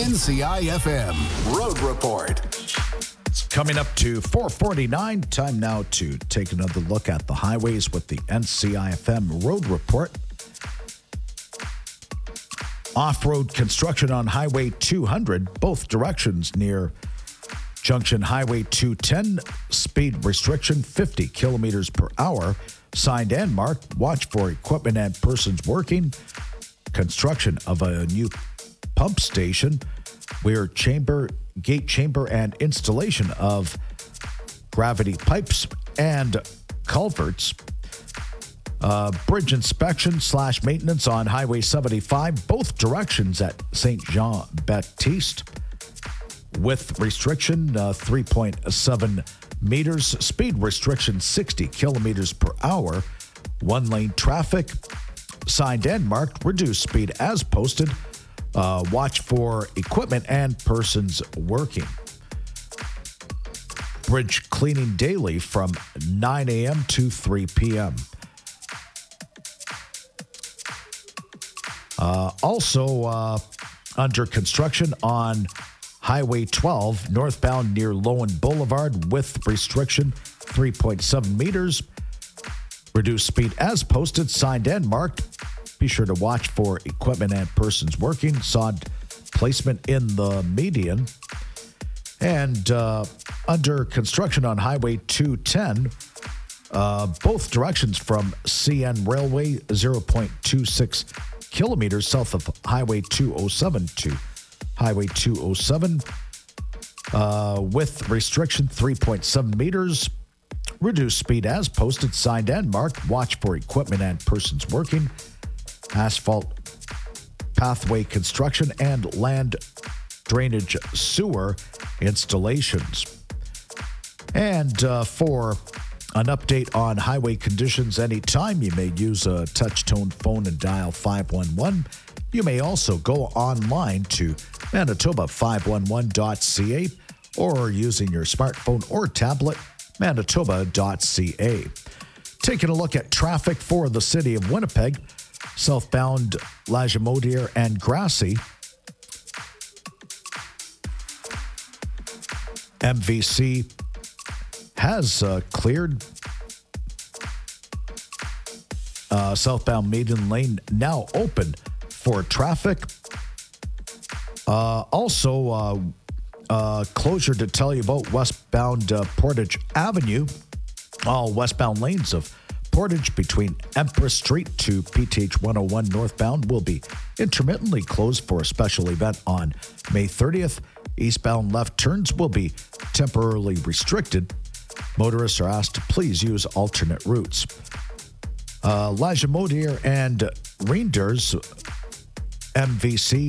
NCIFM Road Report. It's coming up to 4:49. Time now to take another look at the highways with the NCIFM Road Report. Off-road construction on Highway 200, both directions near Junction Highway 210. Speed restriction 50 kilometers per hour. Signed and marked. Watch for equipment and persons working. Construction of a new pump station. Weir chamber, gate chamber, and installation of gravity pipes and culverts. Bridge inspection / maintenance on Highway 75, both directions at St. Jean-Baptiste. With restriction 3.7 meters. Speed restriction 60 kilometers per hour. One-lane traffic. Signed and marked. Reduced speed as posted. Watch for equipment and persons working. Bridge cleaning daily from 9 a.m. to 3 p.m. Also under construction on Highway 12, northbound near Lowen Boulevard with restriction 3.7 meters. Reduced speed as posted, signed and marked. Be sure to watch for equipment and persons working. Sod placement in the median. And under construction on Highway 210, both directions from CN Railway, 0.26 kilometers south of Highway 207 to Highway 207, with restriction 3.7 meters. Reduced speed as posted, signed and marked. Watch for equipment and persons working. Asphalt pathway construction and land drainage sewer installations. And for an update on highway conditions anytime, you may use a touch-tone phone and dial 511. You may also go online to Manitoba511.ca or using your smartphone or tablet, Manitoba.ca. Taking a look at traffic for the city of Winnipeg, southbound Lagimodiere and Grassy. MVC has cleared. Southbound Maiden Lane now open for traffic. Also, closure to tell you about westbound Portage Avenue. All westbound lanes of Portage between Empress Street to PTH 101 northbound will be intermittently closed for a special event on May 30th. Eastbound left turns will be temporarily restricted. Motorists are asked to please use alternate routes. Lagimodiere and Reinders MVC